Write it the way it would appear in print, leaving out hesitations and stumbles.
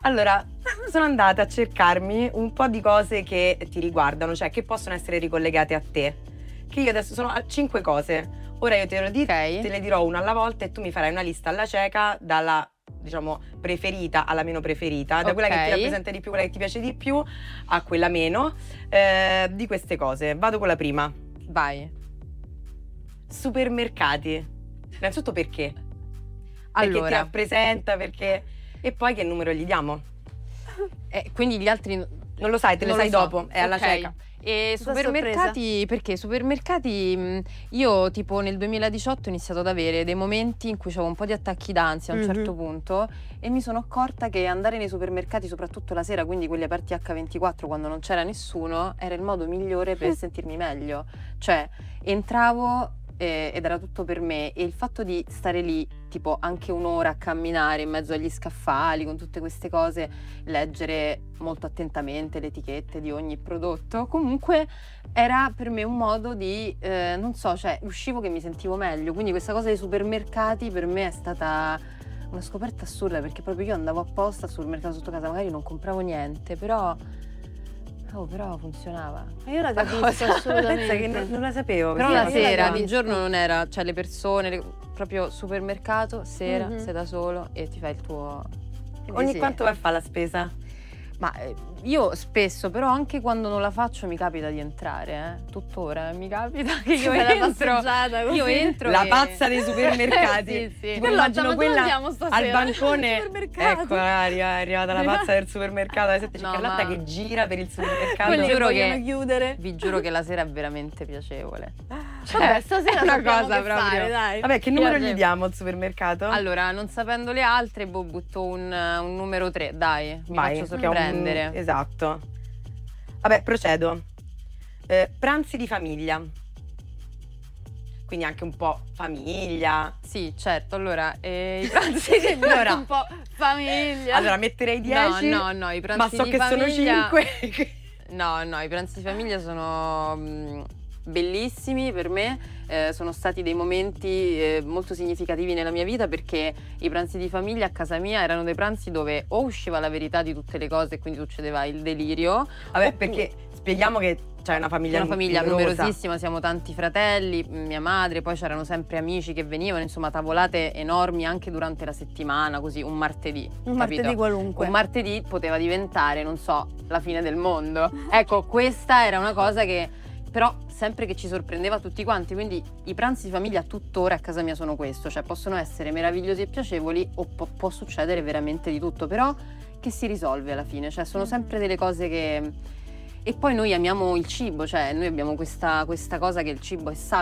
Allora, sono andata a cercarmi un po' di cose che ti riguardano, cioè che possono essere ricollegate a te. Che io adesso sono a 5 cose. Ora io te le dirò una alla volta e tu mi farai una lista alla cieca dalla, diciamo, preferita alla meno preferita, da quella che ti rappresenta di più, quella che ti piace di più, a quella meno, di queste cose. Vado con la prima. Vai. Supermercati. Innanzitutto perché? Perché Allora, ti rappresenta, perché... E poi che numero gli diamo? quindi gli altri Non lo sai, te le non sai lo so. dopo, è alla Ok. cieca. E Cosa supermercati, perché supermercati io tipo nel 2018 ho iniziato ad avere dei momenti in cui avevo un po' di attacchi d'ansia a un certo punto e mi sono accorta che andare nei supermercati, soprattutto la sera, quindi quelli aperti H24 quando non c'era nessuno, era il modo migliore per sentirmi meglio. Cioè entravo ed era tutto per me, e il fatto di stare lì tipo anche un'ora a camminare in mezzo agli scaffali con tutte queste cose, leggere molto attentamente le etichette di ogni prodotto, comunque era per me un modo di, non so, cioè uscivo che mi sentivo meglio, quindi questa cosa dei supermercati per me è stata una scoperta assurda, perché proprio io andavo apposta al supermercato sotto casa, magari non compravo niente, però funzionava. Ma io la capisco assolutamente. Pensa che non la sapevo. Però Sì, la io sera, la di capisco. giorno non era, cioè le persone, proprio supermercato, sera, sei da solo e ti fai il tuo... Quindi Ogni sì. quanto vai a fare la spesa? Ma io spesso, però anche quando non la faccio mi capita di entrare, tuttora mi capita che io Fai la entro. passeggiata così. Io entro La e- pazza dei supermercati. Sì, sì. Tipo, Carlotta, immagino ma dove quella andiamo stasera? al bancone. Al supermercato. Ecco, è arrivata la pazza del supermercato alle 7. C'è No, Carlotta ma- che gira per il supermercato. Quelli che giuro vogliono che- chiudere. Vi giuro che la sera è veramente piacevole. Vabbè, stasera è una sappiamo cosa che proprio. fare, dai. Vabbè, che numero Piace. gli diamo al supermercato? Allora, non sapendo le altre, butto un numero 3, dai, mi Vai, faccio che è un- sorprendere. Esatto. Vabbè, procedo. Pranzi di famiglia. Quindi anche un po' famiglia. Sì, certo, allora, i pranzi di Allora- un po' famiglia. Allora, metterei 10. No, i pranzi ma so di che sono famiglia... 5. No, i pranzi di famiglia sono bellissimi per me, sono stati dei momenti molto significativi nella mia vita, perché i pranzi di famiglia a casa mia erano dei pranzi dove o usciva la verità di tutte le cose e quindi succedeva il delirio. Vabbè, perché spieghiamo che c'è una famiglia numerosa. Numerosissima, siamo tanti fratelli, mia madre, poi c'erano sempre amici che venivano, insomma tavolate enormi anche durante la settimana, così un martedì. Un capito? martedì qualunque. Un martedì poteva diventare, non so, la fine del mondo. Ecco, questa era una cosa che però sempre che ci sorprendeva tutti quanti, quindi i pranzi di famiglia tuttora a casa mia sono questo, cioè possono essere meravigliosi e piacevoli o può succedere veramente di tutto, però che si risolve alla fine, cioè sono sempre delle cose che... E poi noi amiamo il cibo, cioè noi abbiamo questa cosa che il cibo è sacro.